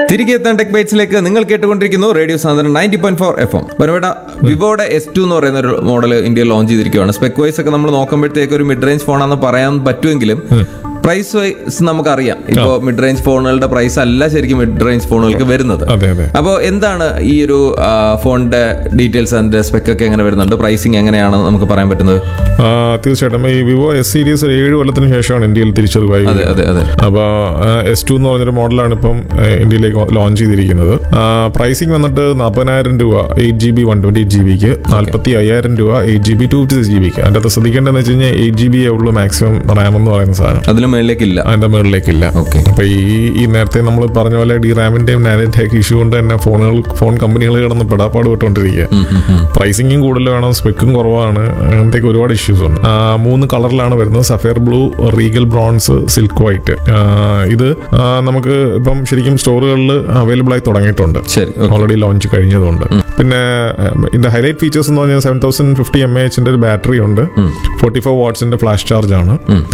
തിരികെ എത്താൻ ടെക് ബൈറ്റ്സിലേക്ക് നിങ്ങൾ കേട്ടുകൊണ്ടിരിക്കുന്നു റേഡിയോ സാന്ദ്രൻ 90.4 FM. ഇവിടെ വിവോയുടെ S2 എന്ന് പറയുന്ന ഒരു മോഡൽ ഇന്ത്യയിൽ ലോഞ്ച് ചെയ്തിരിക്കുകയാണ്. സ്പെക് വൈസ് ഒക്കെ നമ്മൾ നോക്കുമ്പോഴത്തേക്ക് ഒരു മിഡ് റേഞ്ച് ഫോണാണെന്ന് പറയാൻ പറ്റുമെങ്കിലും പ്രൈസ് വൈസ് നമുക്കറിയാം ഇപ്പോൾ മിഡ് റേഞ്ച് ഫോണുകളുടെ പ്രൈസ് അല്ല ശരിക്കും മിഡ് റേഞ്ച് ഫോണുകൾക്ക് വരുന്നത്. അപ്പോൾ എന്താണ് ഈ ഒരു ഫോണിന്റെ ഡീറ്റെയിൽസ് അതിന്റെ സ്പെക് ഒക്കെ എങ്ങനെ വരുന്നുണ്ട്, പ്രൈസിങ് എങ്ങനെയാണ് നമുക്ക് പറയാൻ പറ്റുന്നത്? തീർച്ചയായിട്ടും ഈ വിവോ എസ് സീരീസ് 7 കൊല്ലത്തിന് ശേഷമാണ് ഇന്ത്യയിൽ തിരിച്ചറിവായി. അപ്പോൾ S2 എന്ന് പറഞ്ഞൊരു മോഡലാണ് ഇപ്പം ഇന്ത്യയിലേക്ക് ലോഞ്ച് ചെയ്തിരിക്കുന്നത്. പ്രൈസിങ് വന്നിട്ട് 40,000 രൂപ 8GB 128GB, 45,000 രൂപ 8GB 256GB. അതിന്റെ ശ്രദ്ധിക്കേണ്ടതെന്ന് വെച്ച് കഴിഞ്ഞാൽ 8GB ഉള്ളൂ മാക്സിമം റാം എന്ന് പറയുന്ന സാധനം. അതിന്റെ മുകളിലേക്കില്ല. അപ്പൊ ഈ നേരത്തെ നമ്മൾ പറഞ്ഞ പോലെ DRAM-ന്റെയും നാനോടെക് ഇഷ്യൂ കൊണ്ട് തന്നെ ഫോൺ കമ്പനികൾ കിടന്ന് പെടാപ്പാട് വിട്ടുകൊണ്ടിരിക്കുക. പ്രൈസിങ്ങും കൂടുതൽ വേണം, സ്പെക്കും കുറവാണ്, അങ്ങനത്തേക്ക് ഒരുപാട് ഇഷ്യൂസ് ഉണ്ട്. 3 കളറിലാണ് വരുന്നത്: sapphire blue, Regal bronze, silk white. ഇത് നമുക്ക് ഇപ്പം ശരിക്കും സ്റ്റോറുകളിൽ അവൈലബിൾ ആയി തുടങ്ങിയിട്ടുണ്ട്, ഓൾറെഡി ലോഞ്ച് കഴിഞ്ഞതുകൊണ്ട്. പിന്നെ ഇതിന്റെ ഹൈലൈറ്റ് ഫീച്ചേഴ്സ് എന്ന് പറഞ്ഞാൽ 7050 mAh ഒരു ബാറ്ററി ഉണ്ട്, 44 വാട്ട്സിന്റെ ഫ്ലാഷ് ചാർജ് ആണ്.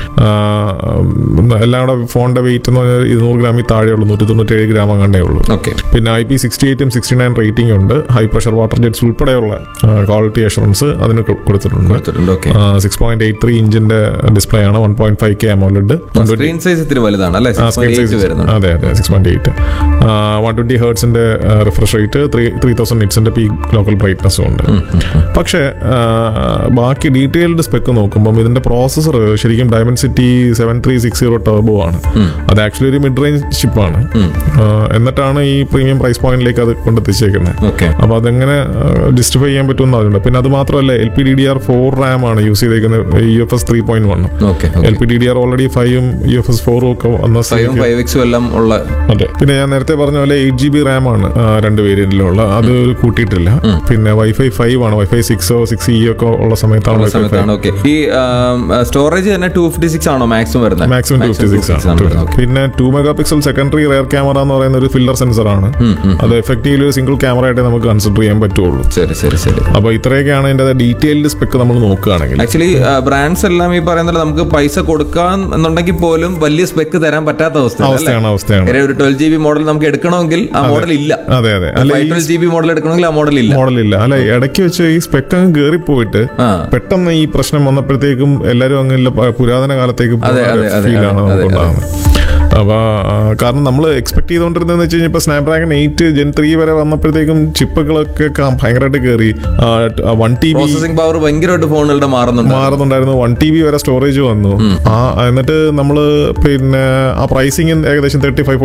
എല്ലാം കൂടെ ഫോണിന്റെ വെയിറ്റ് എന്ന് പറഞ്ഞാൽ 200 ഗ്രാമിൽ താഴെയുള്ളൂ, 197 ഗ്രാം അങ്ങനേ ഉള്ളൂ. പിന്നെ IP68 69 റേറ്റിംഗ് ഉണ്ട്. ഹൈ പ്രഷർ വാട്ടർ ജെറ്റ്സ് ഉൾപ്പെടെയുള്ള ക്വാളിറ്റി അഷുറൻസ് അതിന് കൊടുത്തിട്ടുണ്ട്. 6.83 ഇഞ്ചിന്റെ ഡിസ്പ്ലേ ആണ്, 1.5K AMOLED. സ്ക്രീൻ സൈസ് ഇത്തിരി വലുതാണ് അല്ലേ? അതെ 6.8. 120 ഹെർട്സിന്റെ റിഫ്രഷ് റേറ്റ്, 3000 നിറ്റ്സിന്റെ പീക്ക് ലോക്കൽ ബ്രൈറ്റ്നസ്സും ഉണ്ട്. പക്ഷേ ബാക്കി ഡീറ്റെയിൽഡ് സ്പെക്ക് നോക്കുമ്പോൾ ഇതിന്റെ പ്രോസസർ ശരിക്കും ഡയമൻസിറ്റി 7360 ടർബോ ആണ്. അത് ആക്ച്വലി ഒരു മിഡ് റേഞ്ച് ചിപ്പാണ്. എന്നിട്ടാണ് ഈ പ്രീമിയം പ്രൈസ് പോയിന്റിലേക്ക് അത് കൊണ്ടെത്തിച്ചേക്കുന്നത്. അപ്പൊ അതെങ്ങനെ ജസ്റ്റിഫൈ ചെയ്യാൻ പറ്റുമെന്ന് അറിഞ്ഞിട്ടുണ്ട്. പിന്നെ അത് മാത്രമല്ല, LPDDR4 റാം ആണ് യൂസ് ചെയ്തേക്കുന്നത്, UFS 3.1. LPDDR ഓൾറെഡി 5ഉം UFS 4ഉം ഒക്കെ വന്ന. അതെ. പിന്നെ ഞാൻ നേരത്തെ പറഞ്ഞ പോലെ 8GB റാം ആണ് 2 വേരിയന്റിലുള്ള, അത് കൂട്ടിയിട്ടില്ല. പിന്നെ Wi-Fi 5 ആണ്, Wi-Fi 6 6E ഒക്കെ ഉള്ള സമയത്താണ്. ഈ സ്റ്റോറേജ് തന്നെ 256 ആണോ മാക്സിമം വരുന്നത്? മാക്സിമം 256 ആണ്. പിന്നെ 2 മെഗാപിക്സൽ സെക്കൻഡറി റിയർ ക്യാമറ എന്ന് പറയുന്ന ഒരു ഫില്ലർ സെൻസർ ആണ്. അത് എഫക്റ്റീവ്ലി ഒരു സിംഗിൾ ക്യാമറ ആയിട്ട് നമുക്ക് കൺസിഡർ ചെയ്യാൻ പറ്റുള്ളൂ. അപ്പൊ ഇത്രയൊക്കെയാണ് ഇതിന്റെ ഡീറ്റെയിൽഡ് സ്പെക്ക് നമ്മൾ നോക്കുകയാണെങ്കിൽ. ആക്ച്വലി ബ്രാൻഡ്സ് എല്ലാം ഈ പറയുന്നത് നമുക്ക് പൈസ കൊടുക്കാൻ എന്നുണ്ടെങ്കിൽ പോലും വലിയ സ്പെക്ക് തരാൻ പറ്റാത്ത അവസ്ഥയാണ്. ഒരു 12GB മോഡൽ നമുക്ക് എടുക്കണമെങ്കിൽ ആ മോഡൽ ഇല്ല. അതെ. 12GB മോഡൽ എടുക്കണമെങ്കിൽ ആ മോഡൽ ഇല്ല. അല്ല, ഇടയ്ക്ക് വെച്ച് ഈ സ്പെക്ക് അങ്ങ് കയറിപ്പോയിട്ട് പെട്ടെന്ന് ഈ പ്രശ്നം വന്നപ്പോഴത്തേക്കും എല്ലാവരും അങ്ങ് പുരാതന കാലത്തേക്ക് ഫീലാണ് നമുക്കുണ്ടാകുന്നത്. അപ്പൊ കാരണം നമ്മൾ എക്സ്പെക്ട് ചെയ്തുകൊണ്ടിരുന്നതെന്ന് വെച്ച് കഴിഞ്ഞാൽ ഇപ്പൊ സ്നാപ്ഡ്രാഗൺ 8 Gen 3 വരെ വന്നപ്പോഴത്തേക്കും ചിപ്പുകളൊക്കെ ഭയങ്കരമായിട്ട് കയറി. 1TB പ്രോസസിംഗ് പവർ ഭയങ്കരമായിട്ട് ഫോണുകളുടെ മാറുന്നുണ്ടായിരുന്നു. 1TB വരെ സ്റ്റോറേജ് വന്നു. എന്നിട്ട് നമ്മള് പിന്നെ ആ പ്രൈസിംഗ് ഏകദേശം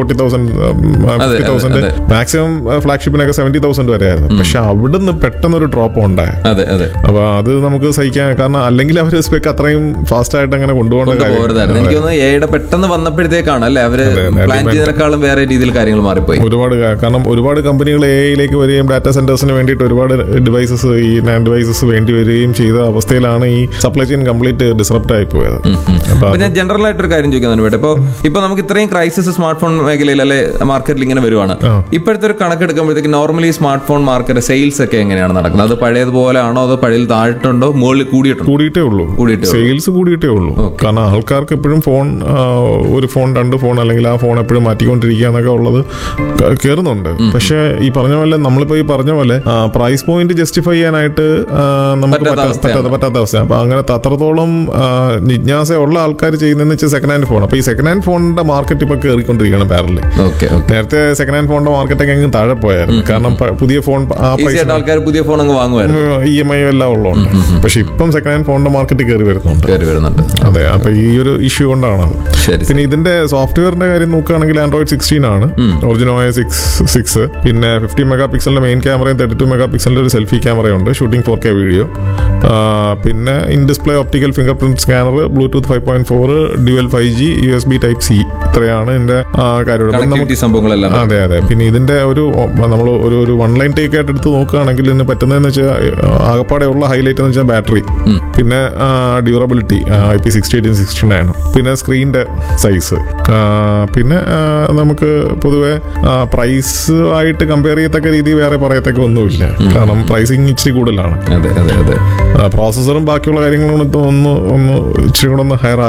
35,000-40,000 മാക്സിമം ഫ്ലാഗ്ഷിപ്പിനൊക്കെ 70,000 വരെ ആയിരുന്നു. പക്ഷെ അവിടുന്ന് പെട്ടെന്നൊരു ഡ്രോപ്പ് ഉണ്ടായി. അപ്പൊ അത് നമുക്ക് സഹിക്കാൻ, കാരണം അല്ലെങ്കിൽ അവർ സ്പെക്ക് അത്രയും ഫാസ്റ്റ് ആയിട്ട് അങ്ങനെ കൊണ്ടുപോകേണ്ട കാര്യം പെട്ടെന്ന് വന്നപ്പോഴത്തേക്കാണ് അല്ലെ അവര് പ്ലാൻ ചെയ്തതിനേക്കാളും വേറെ രീതിയിൽ കാര്യങ്ങൾ മാറിപ്പോയി. ഒരുപാട് കമ്പനികൾ AI-ലേക്ക് വരികയും ഡാറ്റാ സെന്റേഴ്സിന് വേണ്ടിയിട്ട് ഒരുപാട് ഡിവൈസസ്, ഈ NAND ഡിവൈസസ് വേണ്ടി വരികയും ചെയ്ത അവസ്ഥയിലാണ് ഈ സപ്ലൈ ചെയിൻ കംപ്ലീറ്റ് ഡിസ്റപ്റ്റ് ആയി പോയത്. ഞാൻ ജനറൽ ആയിട്ട് ഒരു കാര്യം ചോദിക്കാൻ ഇപ്പൊ നമുക്ക് ഇത്രയും ക്രൈസിസ് സ്മാർട്ട് ഫോൺ മേഖലയിൽ അല്ലെ മാർക്കറ്റിൽ ഇങ്ങനെ വരുവാണ്. ഇപ്പോഴത്തെ ഒരു കണക്കെടുക്കുമ്പോഴത്തേക്ക് normally smart phone market sales ഒക്കെ എങ്ങനെയാണ് നടക്കുന്നത്? അത് പഴയതുപോലെ ആണോ, അതോ പഴയ താഴ്ത്തുണ്ടോ, മുകളിൽ കൂടിയിട്ടേ ഉള്ളൂ? സെയിൽസ് കൂടിയിട്ടേ ഉള്ളൂ. കാരണം ആൾക്കാർക്ക് എപ്പോഴും ഒരു ഫോൺ 2 ഫോൺ അല്ലെങ്കിൽ ആ ഫോൺ എപ്പോഴും മാറ്റിക്കൊണ്ടിരിക്കുക എന്നൊക്കെ ഉള്ളത് കയറുന്നുണ്ട്. പക്ഷെ ഈ പറഞ്ഞ പോലെ നമ്മളിപ്പോ ഈ പറഞ്ഞ പോലെ പ്രൈസ് പോയിന്റ് ജസ്റ്റിഫൈ ചെയ്യാനായിട്ട് നമുക്ക് പറ്റാത്ത അവസ്ഥ. അപ്പൊ അങ്ങനത്തെ അത്രത്തോളം ജിജ്ഞാസയുള്ള ആൾക്കാർ ചെയ്യുന്നതെന്ന് വെച്ചാൽ സെക്കൻഡ് ഹാൻഡ് ഫോൺ. അപ്പൊ ഈ സെക്കൻഡ് ഹാൻഡ് ഫോണിന്റെ മാർക്കറ്റ് ഇപ്പൊ കയറിക്കൊണ്ടിരിക്കുകയാണ് പാരലി. നേരത്തെ സെക്കൻഡ് ഹാൻഡ് ഫോണിന്റെ മാർക്കറ്റ് അങ്ങ് താഴെ പോയായിരുന്നു. കാരണം പുതിയ ഫോൺ ആൾക്കാർ പുതിയ ഫോൺ അങ്ങ് വാങ്ങുമായിരുന്നു, EMI എല്ലാം ഉള്ളതുകൊണ്ട്. പക്ഷെ ഇപ്പം സെക്കൻഡ് ഹാൻഡ് ഫോണിന്റെ മാർക്കറ്റ് കയറി വരുന്നുണ്ട്. അതെ. അപ്പൊ ഈ ഒരു ഇഷ്യൂ കൊണ്ടാണ്. പിന്നെ ഇതിന്റെ സോഫ്റ്റ്വെയറിന്റെ കാര്യം നോക്കുകയാണെങ്കിൽ Android 16 ആണ്, ഒറിജിനൽ OS 6. പിന്നെ 50 മെഗാപിക്സലിന്റെ മെയിൻ ക്യാമറയും 32 മെഗാപിക്സലിന്റെ ഒരു സെൽഫി ക്യാമറയുണ്ട്, ഷൂട്ടിംഗ് 4K വീഡിയോ. പിന്നെ in display optical finger print scanner, Bluetooth 5.4, dual 5G, USB Type-C. ഇത്രയാണ് ഇതിന്റെ കാര്യങ്ങൾ. അതെ. പിന്നെ ഇതിന്റെ നമ്മൾ ഒരു 1 ലൈൻ ടേക്ക് ആയിട്ട് എടുത്ത് നോക്കുകയാണെങ്കിൽ ഇതിന് പറ്റുന്നതെന്ന് വെച്ചാൽ ആകപ്പാടെ ഉള്ള ഹൈലൈറ്റ് എന്ന് വെച്ചാൽ ബാറ്ററി, പിന്നെ ഡ്യൂറബിലിറ്റി IP68 69, പിന്നെ സ്ക്രീനിന്റെ സൈസ്. പിന്നെ നമുക്ക് പൊതുവെ പ്രൈസ് ആയിട്ട് കമ്പയർ ചെയ്യത്തക്ക രീതി വേറെ പറയത്തക്ക ഒന്നുമില്ല. കാരണം പ്രൈസിങ് ഇച്ചിരി കൂടുതലാണ്. പ്രോസസ്സറും ബാക്കിയുള്ള കാര്യങ്ങളും ഒന്ന് ഇച്ചിരി കൂടെ ഒന്ന് ഹയർ